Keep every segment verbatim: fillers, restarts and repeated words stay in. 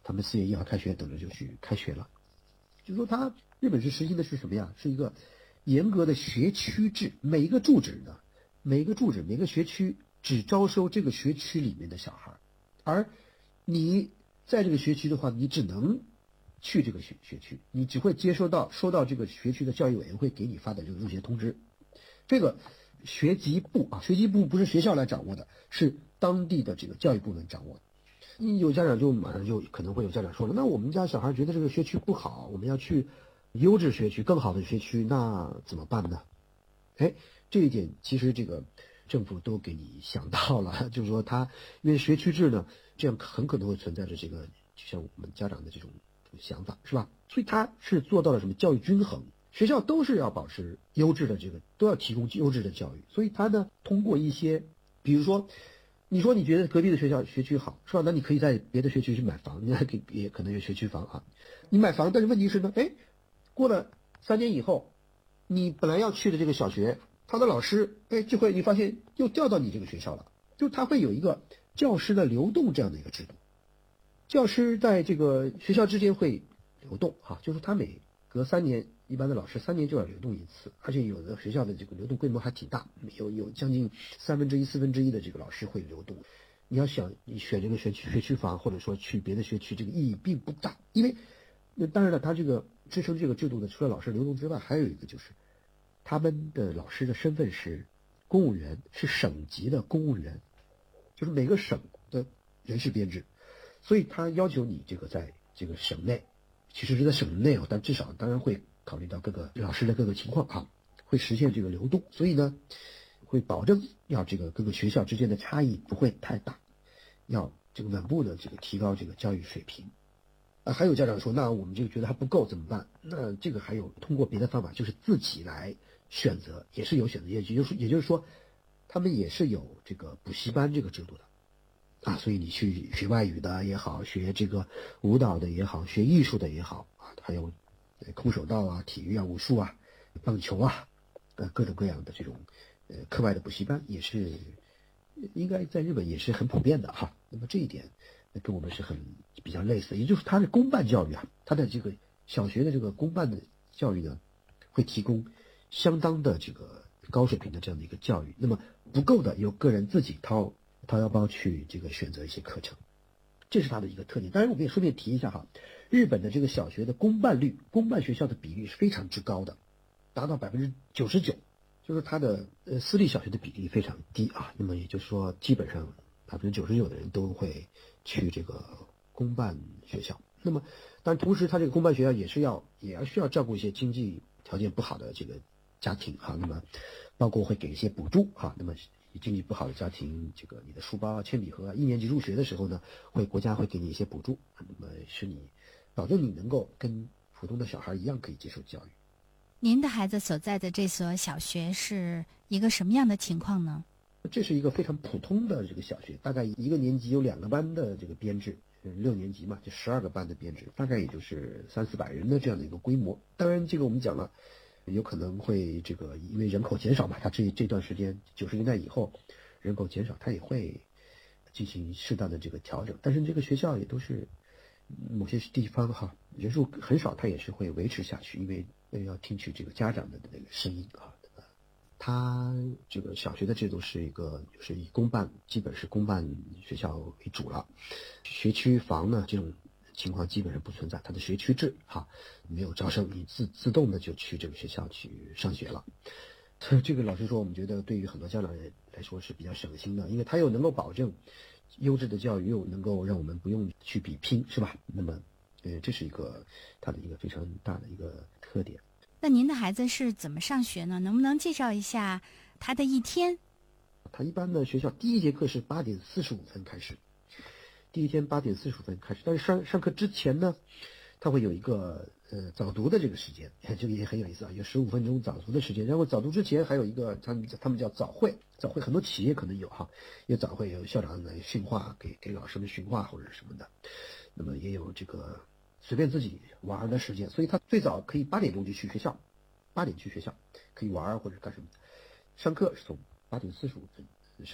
他们四月一号开学，等着就去开学了。就说他日本是实行的是什么呀？是一个严格的学区制，每一个住址呢，每一个住址每个学区只招收这个学区里面的小孩，而你在这个学区的话，你只能去这个学学区，你只会接收到收到这个学区的教育委员会给你发的这个入学通知。这个学籍部啊，学籍部不是学校来掌握的，是当地的这个教育部门掌握的。有家长就马上就可能会有家长说了，那我们家小孩觉得这个学区不好，我们要去优质学区更好的学区，那怎么办呢？哎，这一点其实这个政府都给你想到了，就是说他因为学区制呢，这样很可能会存在着这个就像我们家长的这种想法，是吧？所以他是做到了什么教育均衡，学校都是要保持优质的这个，都要提供优质的教育，所以他呢通过一些比如说你说你觉得隔壁的学校学区好，是吧？那你可以在别的学区去买房，你还可以也可能有学区房啊。你买房，但是问题是呢，哎，过了三年以后，你本来要去的这个小学，他的老师，哎，就会你发现又调到你这个学校了，就他会有一个教师的流动这样的一个制度。教师在这个学校之间会流动哈、啊，就是他每隔三年，一般的老师三年就要流动一次，而且有的学校的这个流动规模还挺大，有有将近三分之一、四分之一的这个老师会流动。你要想你选这个学区学区房，或者说去别的学区，这个意义并不大，因为那当然了，他这个支撑这个制度的，除了老师流动之外，还有一个就是他们的老师的身份是公务员，是省级的公务员，就是每个省的人事编制，所以他要求你这个在这个省内。其实是在省内哦，但至少当然会考虑到各个老师的各个情况啊，会实现这个流动，所以呢，会保证要这个各个学校之间的差异不会太大，要这个稳步的这个提高这个教育水平。啊，还有家长说，那我们这个觉得还不够怎么办？那这个还有通过别的方法，就是自己来选择，也是有选择，也就是也就是说，他们也是有这个补习班这个制度的。啊，所以你去学外语的也好，学这个舞蹈的也好，学艺术的也好啊，还有空手道啊、体育啊、武术啊、棒球啊，呃，各种各样的这种呃课外的补习班也是应该在日本也是很普遍的哈。那么这一点跟我们是很比较类似，也就是它的公办教育啊，它的这个小学的这个公办的教育呢，会提供相当的这个高水平的这样的一个教育。那么不够的，由个人自己掏。掏腰包去这个选择一些课程，这是它的一个特点。当然我们也顺便提一下哈，日本的这个小学的公办率，公办学校的比例是非常之高的，达到百分之九十九，就是它的呃私立小学的比例非常低啊。那么也就是说，基本上百分之九十九的人都会去这个公办学校。那么，但同时它这个公办学校也是要也要需要照顾一些经济条件不好的这个家庭哈。那么包括会给一些补助哈。那么经济不好的家庭，这个你的书包啊、铅笔盒啊，一年级入学的时候呢，会国家会给你一些补助，那么使你保证你能够跟普通的小孩一样可以接受教育。 您的孩子所在的这所小学是一个什么样的情况呢？ 这是一个非常普通的这个小学，大概一个年级有两个班的这个编制，六年级嘛，就十二个班的编制，大概也就是三四百人的这样的一个规模。当然，这个我们讲了。有可能会这个因为人口减少嘛，它这这段时间九十年代以后人口减少，它也会进行适当的这个调整。但是这个学校也都是某些地方哈人数很少，它也是会维持下去，因为要听取这个家长的那个声音啊。它这个小学的制度是一个就是以公办，基本是公办学校为主了，学区房呢这种情况基本上不存在，它的学区制哈，没有招生，你自自动的就去这个学校去上学了。这个老实说，我们觉得对于很多家长来说是比较省心的，因为它又能够保证优质的教育，又能够让我们不用去比拼，是吧？那么，呃，这是一个它的一个非常大的一个特点。 那您的孩子是怎么上学呢？能不能介绍一下他的一天？ 他一般的学校第一节课是八点四十五分开始。第一天八点四十五分开始，但是上上课之前呢，他会有一个呃早读的这个时间，这个也很有意思啊，有十五分钟早读的时间。然后早读之前还有一个他们他们叫早会，早会很多企业可能有哈，有早会，有校长来训话，给给老师们训话或者是什么的。那么也有这个随便自己玩的时间，所以他最早可以八点钟就去学校，八点去学校可以玩或者干什么。上课是从八点四十五分上课，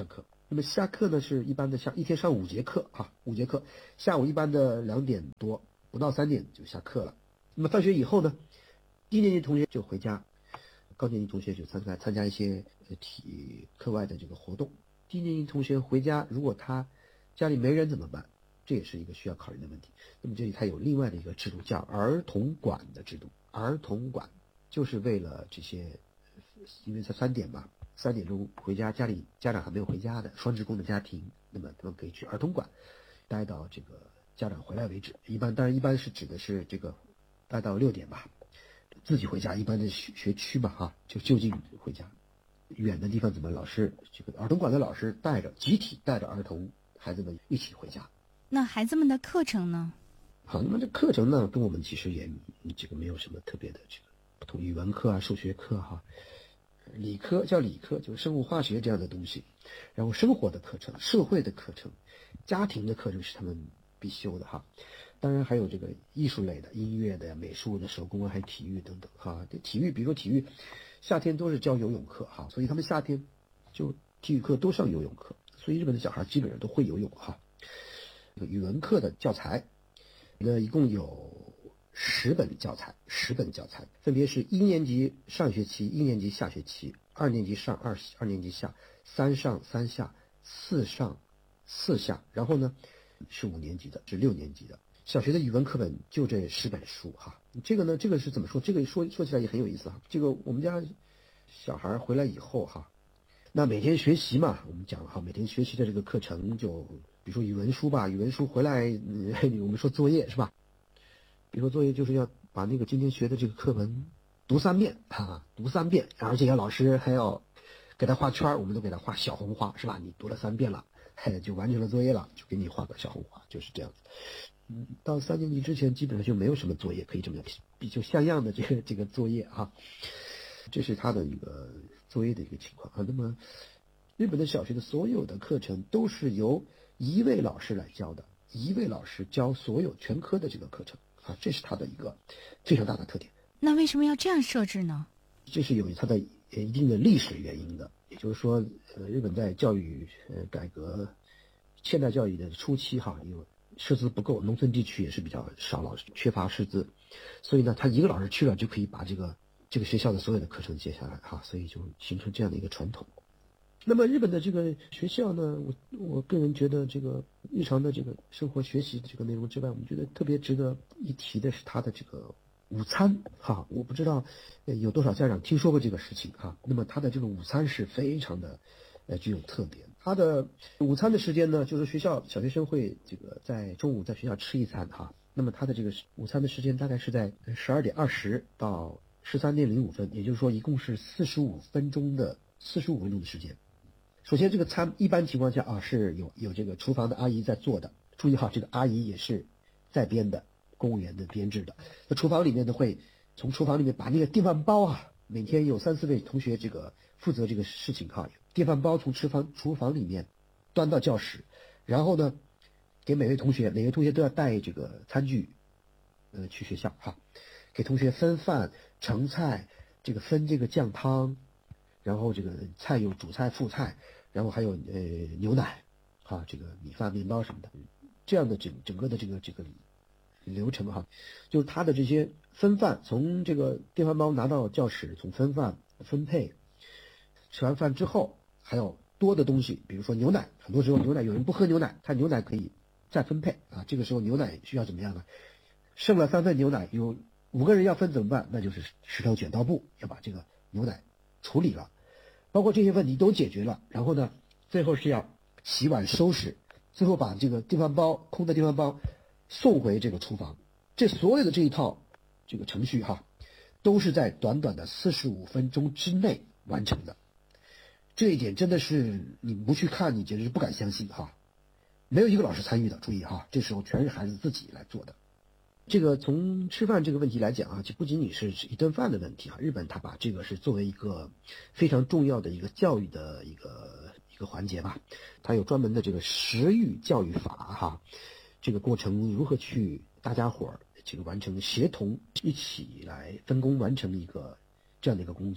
那么下课呢是一般的下一天上五节课啊，五节课，下午一般的两点多不到三点就下课了。那么放学以后呢，低年级同学就回家，高年级同学就参加参加一些呃体课外的这个活动。低年级同学回家，如果他家里没人怎么办？这也是一个需要考虑的问题。那么这里它有另外的一个制度，叫儿童馆的制度。儿童馆就是为了这些，因为才三点嘛，三点钟回家，家里家长还没有回家的双职工的家庭，那么他们可以去儿童馆待到这个家长回来为止。一般当然一般是指的是这个待到六点吧，自己回家，一般的学学区嘛哈，就就近回家。远的地方怎么老师这个儿童馆的老师带着集体带着儿童孩子们一起回家。 那孩子们的课程呢？ 好，那么这课程呢，跟我们其实也这个没有什么特别的这个不同，语文课啊、数学课哈、啊，理科叫理科，就是生物化学这样的东西，然后生活的课程、社会的课程、家庭的课程是他们必修的哈。当然还有这个艺术类的、音乐的呀、美术的、手工啊，还有体育等等哈。这体育，比如说体育，夏天都是教游泳课哈，所以他们夏天就体育课都上游泳课，所以日本的小孩基本上都会游泳哈。语文课的教材，那一共有十本教材，十本教材分别是一年级上学期、一年级下学期、二年级上、二二年级下、三上三下、四上四下，然后呢是五年级的，是六年级的。小学的语文课本就这十本书哈。这个呢，这个是怎么说？这个说说起来也很有意思哈。这个我们家小孩回来以后哈，那每天学习嘛，我们讲哈，每天学习的这个课程就。比如说语文书吧，语文书回来，嗯，我们说作业是吧？比如说作业就是要把那个今天学的这个课文读三遍啊，读三遍，而且要老师还要给他画圈，我们都给他画小红花是吧？你读了三遍了，嘿，就完成了作业了，就给你画个小红花，就是这样子。嗯，到三年级之前基本上就没有什么作业可以这么比较像样的这个这个作业啊，这是他的一个作业的一个情况啊。那么日本的小学的所有的课程都是由一位老师来教的，一位老师教所有全科的这个课程啊，这是它的一个非常大的特点。 那为什么要这样设置呢？ 这是有它的一定的历史原因的。也就是说，呃，日本在教育呃改革现代教育的初期哈，有师资不够，农村地区也是比较少老师，缺乏师资，所以呢，他一个老师去了就可以把这个这个学校的所有的课程接下来哈，所以就形成这样的一个传统。那么日本的这个学校呢，我我个人觉得这个日常的这个生活学习的这个内容之外，我们觉得特别值得一提的是它的这个午餐哈。我不知道有多少家长听说过这个事情哈。那么它的这个午餐是非常的呃具有特点。它的午餐的时间呢，就是学校小学生会这个在中午在学校吃一餐哈。那么它的这个午餐的时间大概是在十二点二十到十三点零五分，也就是说一共是四十五分钟的四十五分钟的时间。首先，这个餐一般情况下啊是有有这个厨房的阿姨在做的。注意哈，这个阿姨也是在编的，公务员的编制的。那厨房里面呢，会从厨房里面把那个电饭煲啊，每天有三四位同学这个负责这个事情哈。电饭煲从厨房厨房里面端到教室，然后呢，给每位同学，每位同学都要带这个餐具，呃，去学校哈，给同学分饭、盛菜，这个分这个酱汤，然后这个菜有主菜、副菜。然后还有呃牛奶，啊，这个米饭、面包什么的，这样的整整个的这个这个流程哈，就是它的这些分饭，从这个电饭煲拿到教室，从分饭分配，吃完饭之后还有多的东西，比如说牛奶，很多时候牛奶有人不喝牛奶，他牛奶可以再分配啊，这个时候牛奶需要怎么样呢？剩了三份牛奶，有五个人要分怎么办？那就是石头剪刀布，要把这个牛奶处理了。包括这些问题都解决了，然后呢，最后是要洗碗收拾，最后把这个电饭煲空的电饭煲送回这个厨房。这所有的这一套这个程序哈，都是在短短的四十五分钟之内完成的。这一点真的是你不去看，你简直是不敢相信哈。没有一个老师参与的，注意哈，这时候全是孩子自己来做的。这个从吃饭这个问题来讲啊，就不仅仅是一顿饭的问题啊，日本它把这个是作为一个非常重要的一个教育的一个一个环节吧，它有专门的这个食育教育法哈，这个过程如何去大家伙儿这个完成协同一起来分工完成一个这样的一个工作，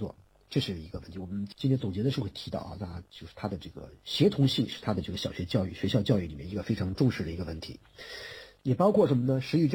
这是一个问题。我们今天总结的时候会提到啊，那就是它的这个协同性是它的这个小学教育、学校教育里面一个非常重视的一个问题，也包括什么呢？食育教